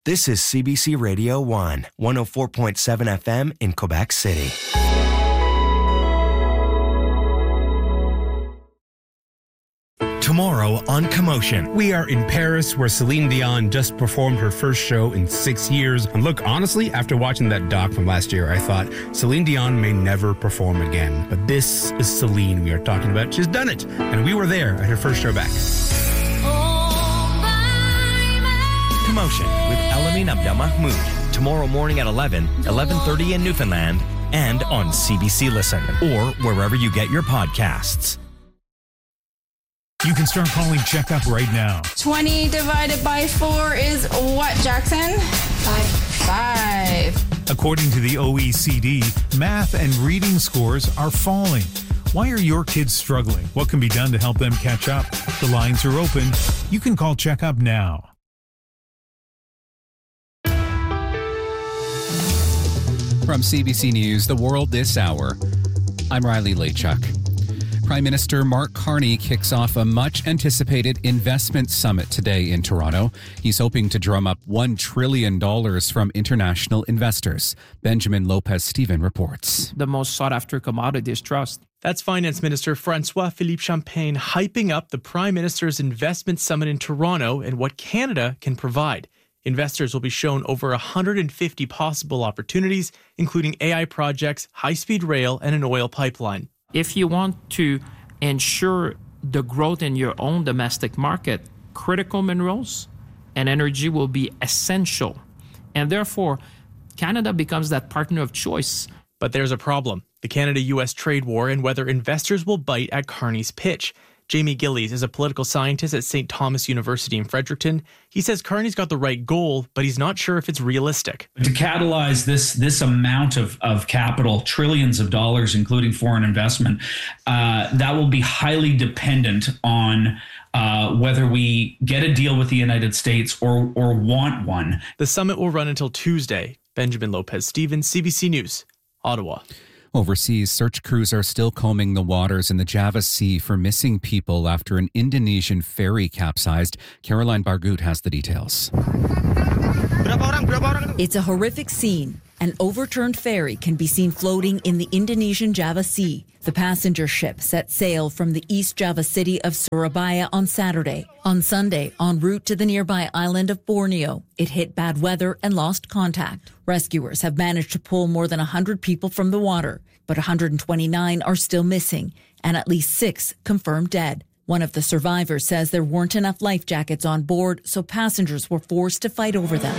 This is CBC Radio 1, 104.7 FM in Quebec City. Tomorrow on Commotion. We are in Paris, where Celine Dion just performed her first show in 6 years. And look, honestly, after watching that doc from last year, I thought Celine Dion may never perform again. But this is Celine we are talking about. She's done it. And we were there at her first show back. Commotion with Elamin Abdelmahmoud. Tomorrow morning at 11:30 in Newfoundland, and on CBC Listen, or wherever you get your podcasts. You can start calling Checkup right now. 20 divided by 4 is what, Jackson? 5. According to the OECD, math and reading scores are falling. Why are your kids struggling? What can be done to help them catch up? The lines are open. You can call Checkup now. From CBC News, The World This Hour, I'm Riley Lachuk. Prime Minister Mark Carney kicks off a much-anticipated investment summit today in Toronto. He's hoping to drum up $1 trillion from international investors. Benjamin Lopez-Steven reports. The most sought-after commodity is trust. That's Finance Minister François-Philippe Champagne hyping up the Prime Minister's investment summit in Toronto and what Canada can provide. Investors will be shown over 150 possible opportunities, including AI projects, high-speed rail, and an oil pipeline. If you want to ensure the growth in your own domestic market, critical minerals and energy will be essential. And therefore, Canada becomes that partner of choice. But there's a problem: the Canada-US trade war and whether investors will bite at Carney's pitch. Jamie Gillies is a political scientist at St. Thomas University in Fredericton. He says Carney's got the right goal, but he's not sure if it's realistic. To catalyze this amount of capital, trillions of dollars, including foreign investment, that will be highly dependent on whether we get a deal with the United States or want one. The summit will run until Tuesday. Benjamin Lopez-Steven, CBC News, Ottawa. Overseas, search crews are still combing the waters in the Java Sea for missing people after an Indonesian ferry capsized. Caroline Bargut has the details. It's a horrific scene. An overturned ferry can be seen floating in the Indonesian Java Sea. The passenger ship set sail from the East Java city of Surabaya on Saturday. On Sunday, en route to the nearby island of Borneo, it hit bad weather and lost contact. Rescuers have managed to pull more than 100 people from the water, but 129 are still missing, and at least 6 confirmed dead. One of the survivors says there weren't enough life jackets on board, so passengers were forced to fight over them.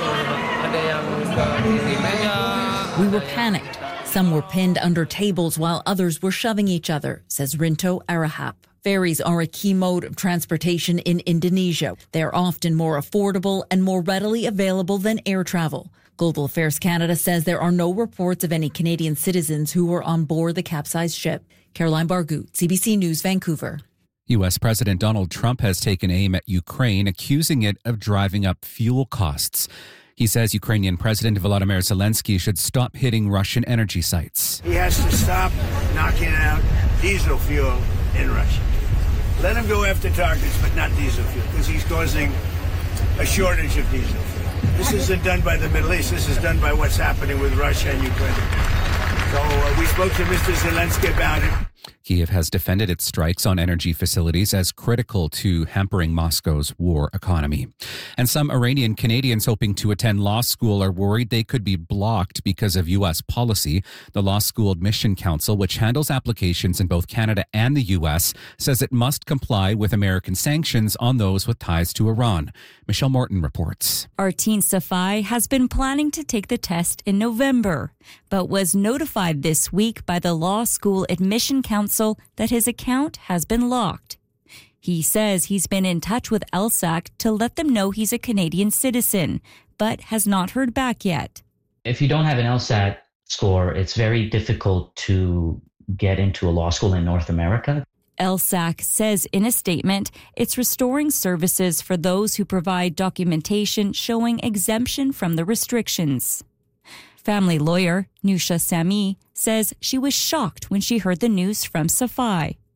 We were panicked. Some were pinned under tables while others were shoving each other, says Rinto Arahap. Ferries are a key mode of transportation in Indonesia. They are often more affordable and more readily available than air travel. Global Affairs Canada says there are no reports of any Canadian citizens who were on board the capsized ship. Caroline Bargut, CBC News, Vancouver. U.S. President Donald Trump has taken aim at Ukraine, accusing it of driving up fuel costs. He says Ukrainian President Volodymyr Zelensky should stop hitting Russian energy sites. He has to stop knocking out diesel fuel in Russia. Let him go after targets, but not diesel fuel, because he's causing a shortage of diesel fuel. This isn't done by the Middle East. This is done by what's happening with Russia and Ukraine. So we spoke to Mr. Zelensky about it. Kyiv has defended its strikes on energy facilities as critical to hampering Moscow's war economy. And some Iranian Canadians hoping to attend law school are worried they could be blocked because of U.S. policy. The Law School Admission Council, which handles applications in both Canada and the U.S., says it must comply with American sanctions on those with ties to Iran. Michelle Morton reports. Artin Safai has been planning to take the test in November, but was notified this week by the Law School Admission Council that his account has been locked. He says he's been in touch with LSAC to let them know he's a Canadian citizen, but has not heard back yet. If you don't have an LSAT score, it's very difficult to get into a law school in North America. LSAC says in a statement it's restoring services for those who provide documentation showing exemption from the restrictions. Family lawyer Nusha Sami says she was shocked when she heard the news from Safai.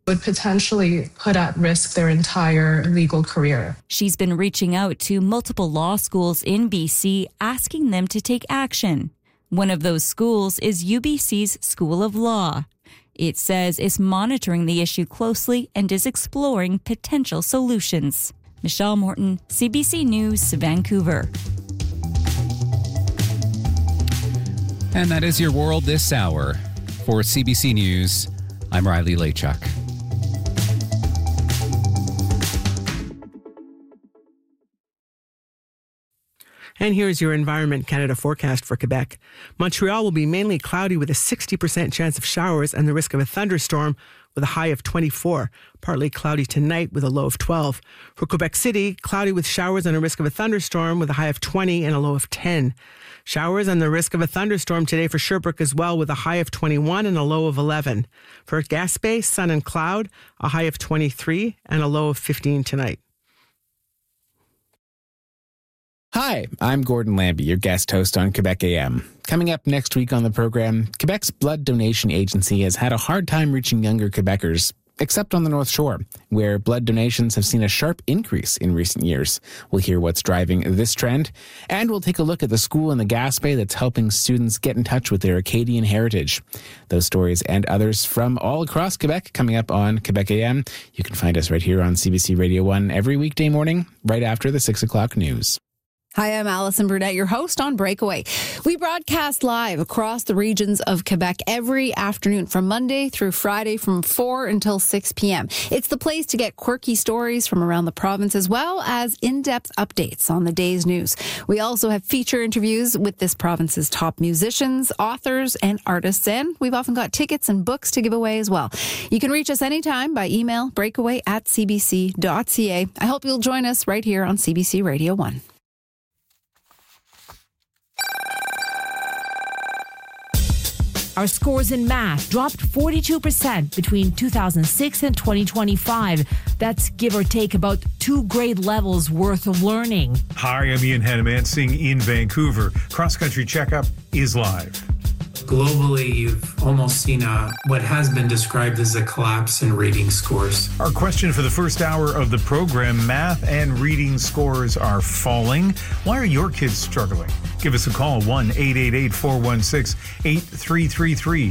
would potentially put at risk their entire legal career. She's been reaching out to multiple law schools in BC, asking them to take action. One of those schools is UBC's School of Law. It says it's monitoring the issue closely and is exploring potential solutions. Michelle Morton, CBC News, Vancouver. And that is your world this hour. For CBC News, I'm Riley Lachuk. And here's your Environment Canada forecast for Quebec. Montreal will be mainly cloudy with a 60% chance of showers and the risk of a thunderstorm with a high of 24. Partly cloudy tonight with a low of 12. For Quebec City, cloudy with showers and a risk of a thunderstorm with a high of 20 and a low of 10. Showers and the risk of a thunderstorm today for Sherbrooke as well with a high of 21 and a low of 11. For Gaspé, sun and cloud, a high of 23 and a low of 15 tonight. Hi, I'm Gordon Lambie, your guest host on Quebec AM. Coming up next week on the program, Quebec's blood donation agency has had a hard time reaching younger Quebecers, except on the North Shore, where blood donations have seen a sharp increase in recent years. We'll hear what's driving this trend, and we'll take a look at the school in the Gaspé that's helping students get in touch with their Acadian heritage. Those stories and others from all across Quebec coming up on Quebec AM. You can find us right here on CBC Radio 1 every weekday morning, right after the 6 o'clock news. Hi, I'm Allison Burnett, your host on Breakaway. We broadcast live across the regions of Quebec every afternoon from Monday through Friday from 4 until 6 p.m. It's the place to get quirky stories from around the province as well as in-depth updates on the day's news. We also have feature interviews with this province's top musicians, authors, and artists, and we've often got tickets and books to give away as well. You can reach us anytime by email breakaway@cbc.ca. I hope you'll join us right here on CBC Radio 1. Our scores in math dropped 42% between 2006 and 2025. That's give or take about 2 grade levels worth of learning. Hi, I'm Ian Hanamansing in Vancouver. Cross Country Checkup is live. Globally, you've almost seen what has been described as a collapse in reading scores. Our question for the first hour of the program, math and reading scores are falling. Why are your kids struggling? Give us a call, 1-888-416-8333,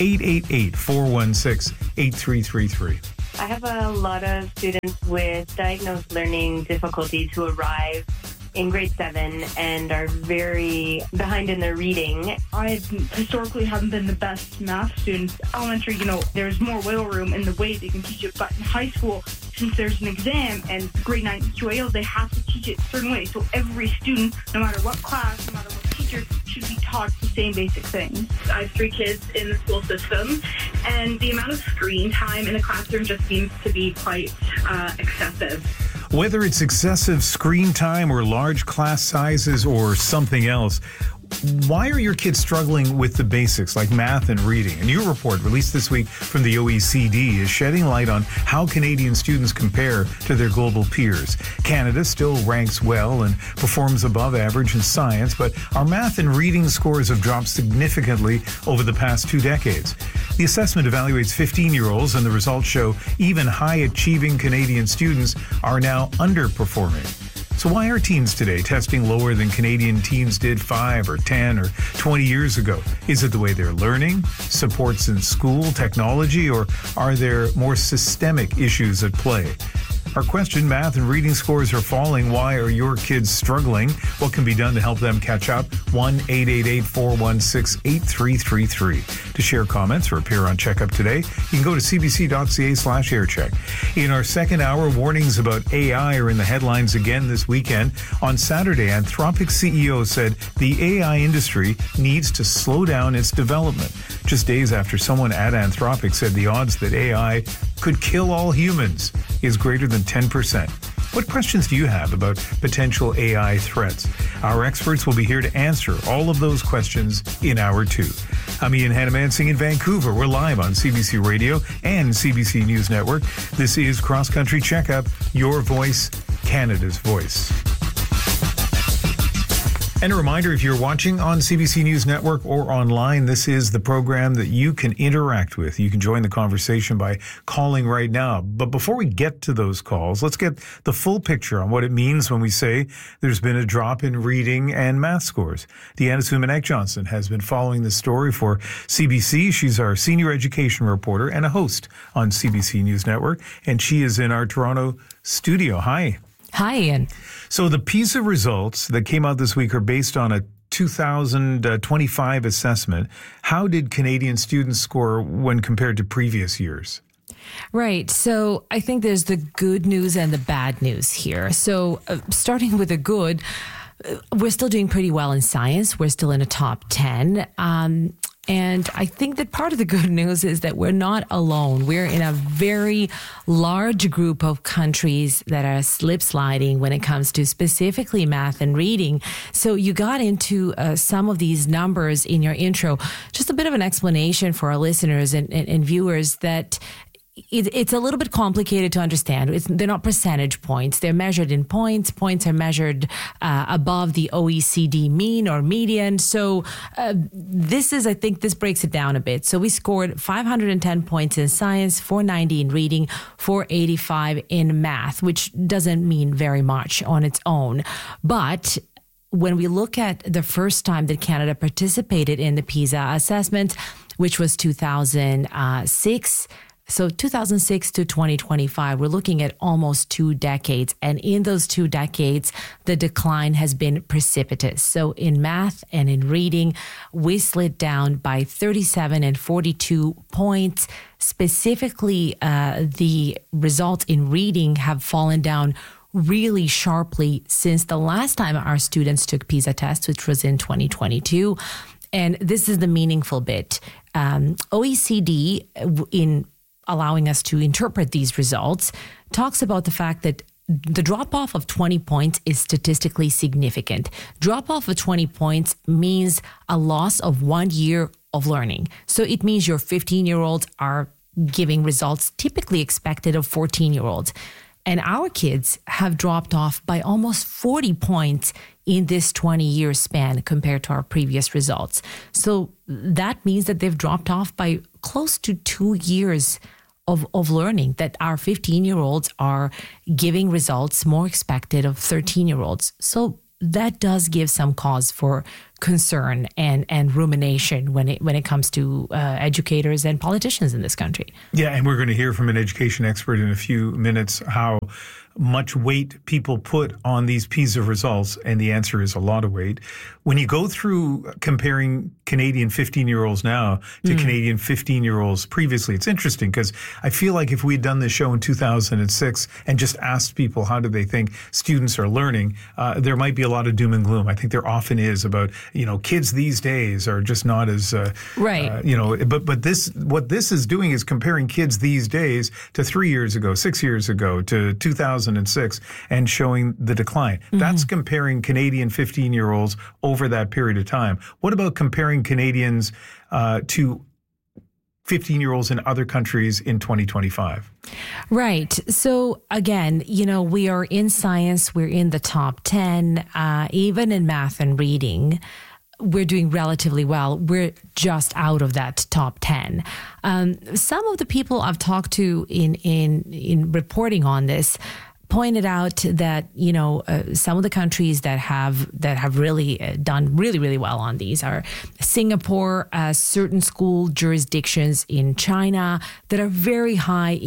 888-416-8333. I have a lot of students with diagnosed learning difficulties who arrive in grade 7 and are very behind in their reading. I historically haven't been the best math student. Elementary, there's more wiggle room in the way they can teach it, but in high school, since there's an exam and grade 9 QAL, they have to teach it a certain way. So every student, no matter what class, no matter what teacher, should be taught the same basic things. I have 3 kids in the school system, and the amount of screen time in the classroom just seems to be quite excessive. Whether it's excessive screen time or large class sizes or something else, why are your kids struggling with the basics like math and reading? A new report released this week from the OECD is shedding light on how Canadian students compare to their global peers. Canada still ranks well and performs above average in science, but our math and reading scores have dropped significantly over the past 2 decades. The assessment evaluates 15-year-olds, and the results show even high-achieving Canadian students are now underperforming. So why are teens today testing lower than Canadian teens did 5 or 10 or 20 years ago? Is it the way they're learning, supports in school, technology, or are there more systemic issues at play? Our question, math and reading scores are falling. Why are your kids struggling? What can be done to help them catch up? 1-888-416-8333. To share comments or appear on Checkup today, you can go to cbc.ca/aircheck. In our second hour, warnings about AI are in the headlines again this weekend. On Saturday, Anthropic CEO said the AI industry needs to slow down its development. Just days after someone at Anthropic said the odds that AI could kill all humans is greater than 10%. What questions do you have about potential AI threats? Our experts will be here to answer all of those questions in Hour 2. I'm Ian Hanamansing in Vancouver. We're live on CBC Radio and CBC News Network. This is Cross Country Checkup, your voice, Canada's voice. And a reminder, if you're watching on CBC News Network or online, this is the program that you can interact with. You can join the conversation by calling right now. But before we get to those calls, let's get the full picture on what it means when we say there's been a drop in reading and math scores. Deanna Sumanek-Johnson has been following this story for CBC. She's our senior education reporter and a host on CBC News Network, and she is in our Toronto studio. Hi. Hi, Ian. So the PISA results that came out this week are based on a 2025 assessment. How did Canadian students score when compared to previous years? Right. So I think there's the good news and the bad news here. So starting with the good, we're still doing pretty well in science. We're still in the top 10. And I think that part of the good news is that we're not alone. We're in a very large group of countries that are slip sliding when it comes to specifically math and reading. So you got into some of these numbers in your intro. Just a bit of an explanation for our listeners and viewers that it's a little bit complicated to understand. They're not percentage points. They're measured in points. Points are measured above the OECD mean or median. So I think this breaks it down a bit. So we scored 510 points in science, 490 in reading, 485 in math, which doesn't mean very much on its own. But when we look at the first time that Canada participated in the PISA assessment, which was 2006, so 2006 to 2025, we're looking at almost 2 decades. And in those 2 decades, the decline has been precipitous. So in math and in reading, we slid down by 37 and 42 points. Specifically, the results in reading have fallen down really sharply since the last time our students took PISA tests, which was in 2022. And this is the meaningful bit. OECD, in allowing us to interpret these results, talks about the fact that the drop-off of 20 points is statistically significant. Drop-off of 20 points means a loss of 1 year of learning. So it means your 15-year-olds are giving results typically expected of 14-year-olds. And our kids have dropped off by almost 40 points in this 20-year span compared to our previous results. So that means that they've dropped off by close to 2 years of learning, that our 15-year-olds are giving results more expected of 13-year-olds. So that does give some cause for concern and rumination when it comes to educators and politicians in this country. Yeah, and we're going to hear from an education expert in a few minutes how much weight people put on these PISA results, and the answer is a lot of weight. When you go through comparing Canadian 15-year-olds now to Canadian 15-year-olds previously, it's interesting because I feel like if we had done this show in 2006 and just asked people how do they think students are learning, there might be a lot of doom and gloom. I think there often is about, kids these days are just not as, right. But what this is doing is comparing kids these days to 3 years ago, 6 years ago, to 2006 and showing the decline. Mm-hmm. That's comparing Canadian 15-year-olds over that period of time. What about comparing Canadians to 15-year-olds in other countries in 2025? Right. So again, we are in science, we're in the top 10, even in math and reading. We're doing relatively well. We're just out of that top 10. Some of the people I've talked to in reporting on this pointed out that some of the countries that have really done really well on these are Singapore, certain school jurisdictions in China that are very high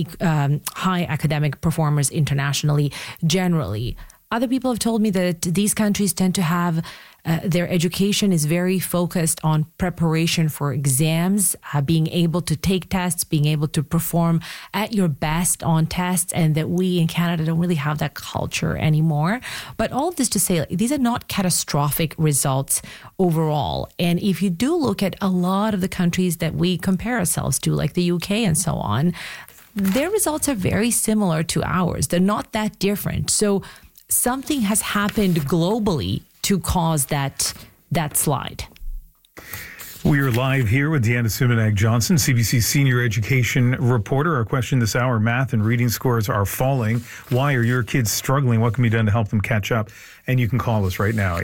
academic performers internationally generally. Other people have told me that these countries tend to have their education is very focused on preparation for exams, being able to take tests, being able to perform at your best on tests, and that we in Canada don't really have that culture anymore. But all of this to say, these are not catastrophic results overall. And if you do look at a lot of the countries that we compare ourselves to, like the UK and so on, their results are very similar to ours. They're not that different. So something has happened globally to cause that slide. We are live here with Deanna Sumanac-Johnson, CBC senior education reporter. Our question this hour, math and reading scores are falling. Why are your kids struggling? What can be done to help them catch up? And you can call us right now,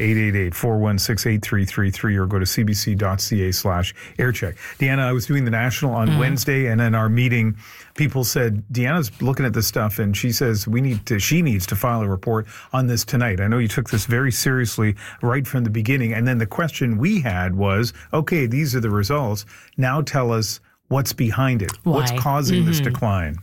888-416-8333, or go to cbc.ca/aircheck. Deanna, I was doing the National on Wednesday, and in our meeting, people said, Deanna's looking at this stuff, and she says she needs to file a report on this tonight. I know you took this very seriously right from the beginning. And then the question we had was, okay, these are the results. Now tell us what's behind it. Why? What's causing this decline?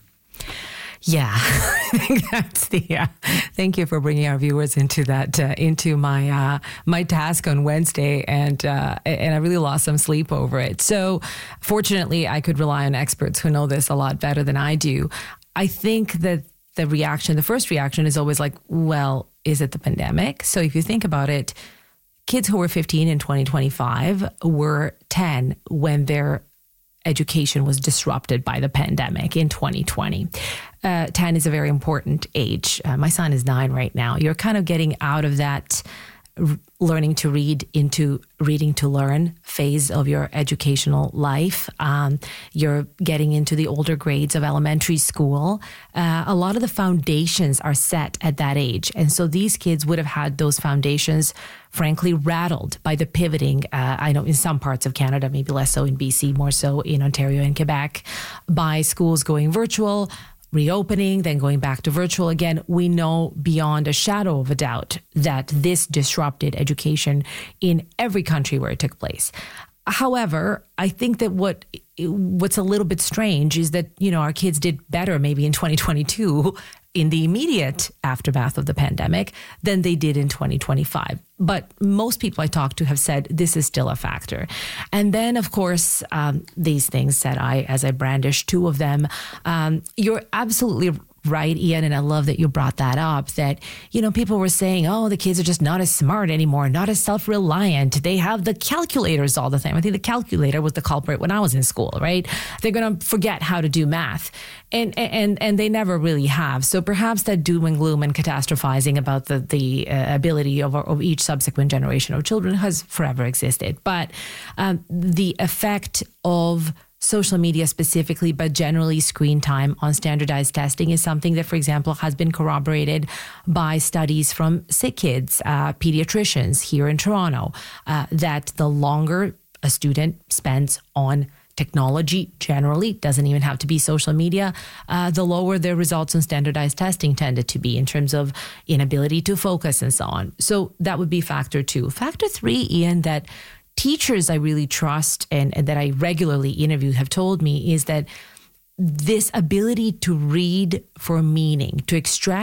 Yeah, I think that's thank you for bringing our viewers into that, into my task on Wednesday. And I really lost some sleep over it. So fortunately, I could rely on experts who know this a lot better than I do. I think that the first reaction is always like, well, is it the pandemic? So if you think about it, kids who were 15 in 2025 were 10 when their education was disrupted by the pandemic in 2020. 10 is a very important age. My son is 9 right now. You're kind of getting out of that learning to read into reading to learn phase of your educational life. You're getting into the older grades of elementary school. A lot of the foundations are set at that age. And so these kids would have had those foundations, frankly, rattled by the pivoting. I know in some parts of Canada, maybe less so in BC, more so in Ontario and Quebec, by schools going virtual, reopening, then going back to virtual again. We know beyond a shadow of a doubt that this disrupted education in every country where it took place. However, I think that what's a little bit strange is that, our kids did better maybe in 2022 in the immediate aftermath of the pandemic than they did in 2025. But most people I talk to have said this is still a factor. And then, of course, these things that as I brandish two of them, you're absolutely right, Ian, and I love that you brought that up, that, people were saying, oh, the kids are just not as smart anymore, not as self-reliant. They have the calculators all the time. I think the calculator was the culprit when I was in school, right? They're going to forget how to do math. And they never really have. So perhaps that doom and gloom and catastrophizing about the ability of each subsequent generation of children has forever existed. But the effect of social media specifically, but generally screen time on standardized testing is something that, for example, has been corroborated by studies from sick kids, pediatricians here in Toronto, that the longer a student spends on technology generally, doesn't even have to be social media, the lower their results on standardized testing tended to be in terms of inability to focus and so on. So that would be factor 2. Factor 3, Ian, that teachers I really trust and that I regularly interview have told me is that this ability to read for meaning, to extract